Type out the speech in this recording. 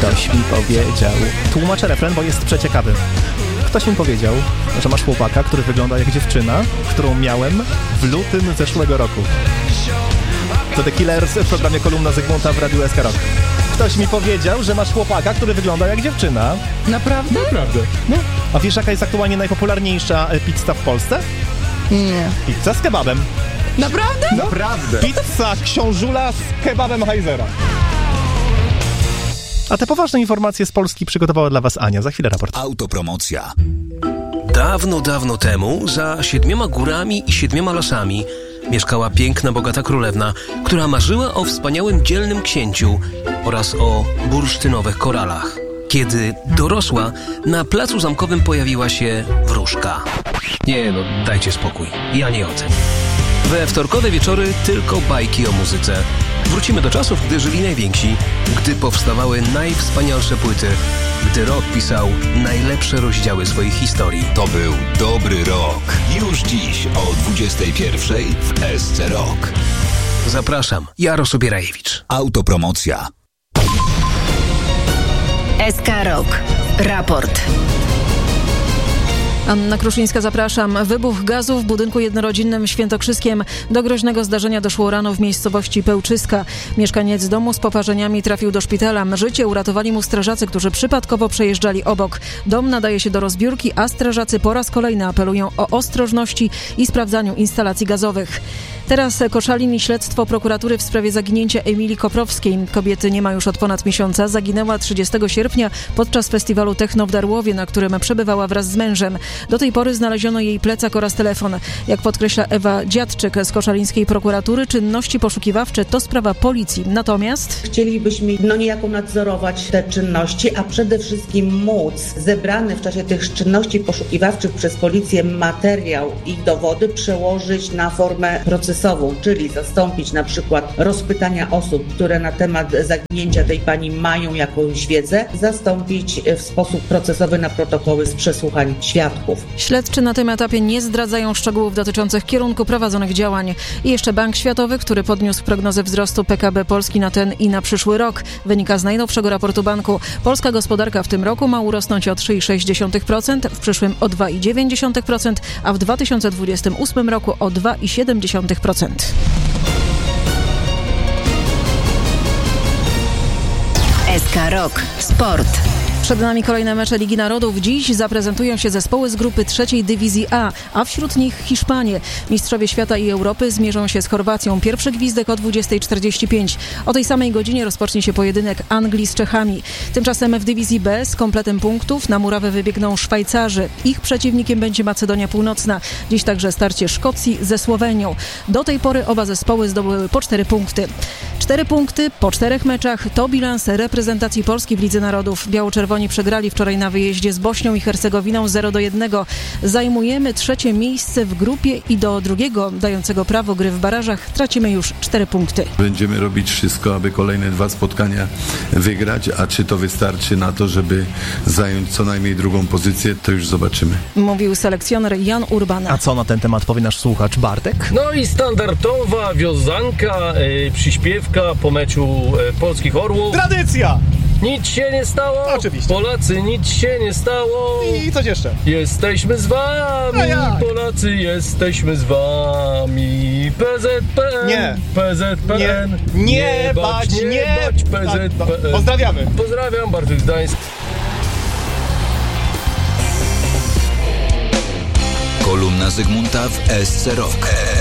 Ktoś mi powiedział... Tłumaczę refren, bo jest przeciekawy. Ktoś mi powiedział, że masz chłopaka, który wygląda jak dziewczyna, którą miałem w lutym zeszłego roku. To The Killers w programie Kolumna Zygmunta w Radiu SK Rock. Ktoś mi powiedział, że masz chłopaka, który wygląda jak dziewczyna. Naprawdę? Naprawdę. No. A wiesz, jaka jest aktualnie najpopularniejsza pizza w Polsce? Nie. Pizza z kebabem. Naprawdę? No. Naprawdę. Pizza książula z kebabem Heizera. A te poważne informacje z Polski przygotowała dla was Ania. Za chwilę raport. Autopromocja. Dawno, dawno temu, za 7 górami i 7 lasami, mieszkała piękna, bogata królewna, która marzyła o wspaniałym, dzielnym księciu oraz o bursztynowych koralach. Kiedy dorosła, na placu zamkowym pojawiła się wróżka. Nie no, dajcie spokój, ja nie o tym. We wtorkowe wieczory tylko bajki o muzyce. Wrócimy do czasów, gdy żyli najwięksi, gdy powstawały najwspanialsze płyty, gdy rock pisał najlepsze rozdziały swojej historii. To był dobry rok. Już dziś o 21:00 w SC Rock. Zapraszam, Jaro Sobierajewicz. Autopromocja. SK Rock. Raport. Anna Kruszyńska, zapraszam. Wybuch gazu w budynku jednorodzinnym w Świętokrzyskiem. Do groźnego zdarzenia doszło rano w miejscowości Pełczyska. Mieszkaniec domu z poparzeniami trafił do szpitala. Życie uratowali mu strażacy, którzy przypadkowo przejeżdżali obok. Dom nadaje się do rozbiórki, a strażacy po raz kolejny apelują o ostrożności i sprawdzaniu instalacji gazowych. Teraz Koszalin i śledztwo prokuratury w sprawie zaginięcia Emilii Koprowskiej. Kobiety nie ma już od ponad miesiąca. Zaginęła 30 sierpnia podczas festiwalu Techno w Darłowie, na którym przebywała wraz z mężem. Do tej pory znaleziono jej plecak oraz telefon. Jak podkreśla Ewa Dziadczyk z koszalińskiej prokuratury, czynności poszukiwawcze to sprawa policji. Natomiast chcielibyśmy niejako nadzorować te czynności, a przede wszystkim móc zebrany w czasie tych czynności poszukiwawczych przez policję materiał i dowody przełożyć na formę procesową, czyli zastąpić na przykład rozpytania osób, które na temat zaginięcia tej pani mają jakąś wiedzę, zastąpić w sposób procesowy na protokoły z przesłuchań świadków. Śledczy na tym etapie nie zdradzają szczegółów dotyczących kierunku prowadzonych działań. I jeszcze Bank Światowy, który podniósł prognozę wzrostu PKB Polski na ten i na przyszły rok. Wynika z najnowszego raportu banku. Polska gospodarka w tym roku ma urosnąć o 3,6%, w przyszłym o 2,9%, a w 2028 roku o 2,7%. SK Rock. Sport. Przed nami kolejne mecze Ligi Narodów. Dziś zaprezentują się zespoły z grupy 3. Dywizji a wśród nich Hiszpanie. Mistrzowie świata i Europy zmierzą się z Chorwacją. Pierwszy gwizdek o 20:45. O tej samej godzinie rozpocznie się pojedynek Anglii z Czechami. Tymczasem w Dywizji B z kompletem punktów na murawę wybiegną Szwajcarzy. Ich przeciwnikiem będzie Macedonia Północna. Dziś także starcie Szkocji ze Słowenią. Do tej pory oba zespoły zdobyły po 4 punkty. 4 punkty po 4 meczach to bilans reprezentacji Polski w Lidze Narodów. Biało-czerwoni przegrali wczoraj na wyjeździe z Bośnią i Hercegowiną 0-1. Zajmujemy 3. miejsce w grupie i do drugiego, dającego prawo gry w barażach, tracimy już 4 punkty. Będziemy robić wszystko, aby kolejne 2 spotkania wygrać, a czy to wystarczy na to, żeby zająć co najmniej 2. pozycję, to już zobaczymy. Mówił selekcjoner Jan Urban. A co na ten temat powie nasz słuchacz Bartek? No i standardowa wiązanka, przyśpiewka po meczu polskich Orłów. Tradycja! Nic się nie stało. Oczywiście. Polacy, nic się nie stało. I coś jeszcze? Jesteśmy z wami, Polacy, jesteśmy z wami. PZPN. Nie. PZPN. Nie bać, nie bać PZPN. Pozdrawiamy. Pozdrawiam, Bartek Gdańsk. Kolumna Zygmunta w SC Rock.